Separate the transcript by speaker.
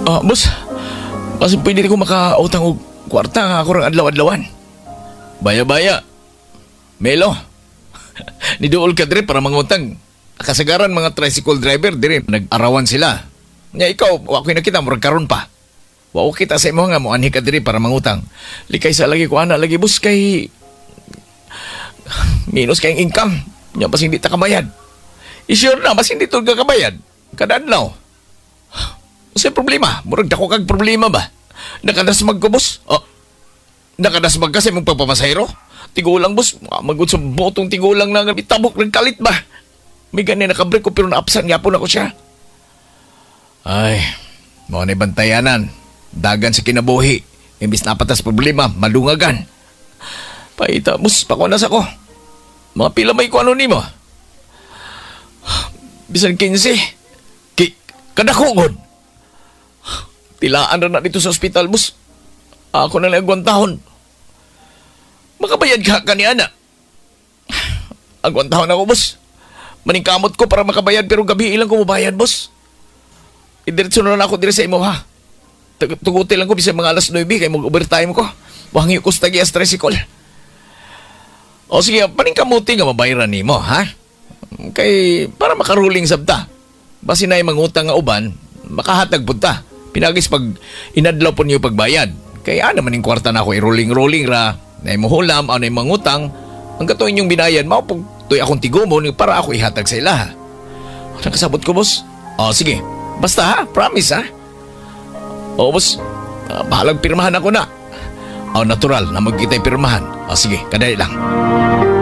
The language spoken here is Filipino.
Speaker 1: Boss, kasi pwede ko makautang og kwarta nga ako rang adlaw-adlawan. Baya-baya. Melo. Niduol ka dire para mangutang. Kasagaran mga tricycle driver dire nag-arawan sila. Nya ikaw, wa ko'y nakita murag karon pa. Wa ko kita sa imo nga mo anhi ka dire para mangutang. Likay sa lagi ko ana lagi boss kay minus kayong income. Nya bas hindi ta kabayad. I-sure na bas hindi to kabayad. Kada adlaw. Usa problema, murag dako kag problema ba? Nakadasmag ko boss. Nakadasmag kasi mong pagpamasahero. Tigulang boss, magud sa botong tigulang na itabok ng kalit ba? May ganyan nakabreak ko pero naapsan nga po na ko siya. Ay, mga bantayanan. Dagan sa kinabuhi. Imbis na patas problema, malungagan. Paita, boss, pakuanas ako. Mga pila may ko ano ni mo? Bisan 15. Kadako god. Tilaan na dito sa ospital, boss. Ako na lang agwantahon. Makabayad ka ni ana. Agwantahon ako, boss. Maningkamot ko para makabayad pero gabi ilang ko mabayad, boss. Idiretso na ako dire sa imo, ha? Tuguti lang ko bisa mga alas 9 kay mag-overtime ko. Wahangi ko sa tagias tricycle. O sige, paningkamuti nga mabayaran nimo, ha? Kay para makaruling sabta. Basi na yung mangutang nga uban, makahatag punta. Pinagis pag inadlaw po niyo pagbayad. Kaya naman yung kwarta na ako i-rolling-rolling ra. Na yung hulam, ano yung mangutang. Ang katuin yung binayan, maupag tuy akong tigumon para ako ihatag sa ila. Nakasabot ko, boss? Sige. Basta ha, promise ha. Boss, bahalang pirmahan ako na. Natural na magkita'y pirmahan. Sige, kadali lang.